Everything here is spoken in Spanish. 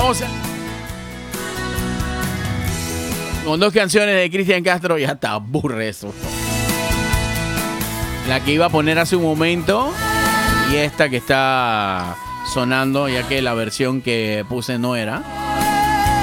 Vamos con 2 canciones de Cristian Castro. Ya te aburre eso. La que iba a poner hace un momento y esta que está sonando, ya que la versión que puse no era.